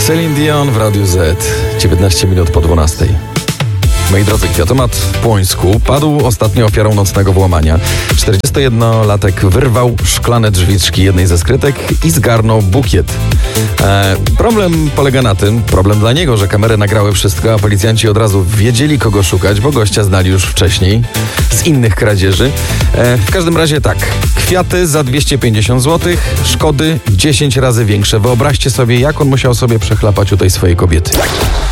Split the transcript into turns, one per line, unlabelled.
Celine Dion w Radiu Z. 19 minut po 12. Moi drodzy, kwiatomat w Płońsku padł ostatnio ofiarą nocnego włamania. 41-latek wyrwał szklane drzwiczki jednej ze skrytek i zgarnął bukiet. Problem polega na tym, problem dla niego, że kamery nagrały wszystko, a policjanci od razu wiedzieli, kogo szukać, bo gościa znali już wcześniej z innych kradzieży. W każdym razie tak, kwiaty za 250 zł, szkody 10 razy większe. Wyobraźcie sobie, jak on musiał sobie przechlapać u tej swojej kobiety.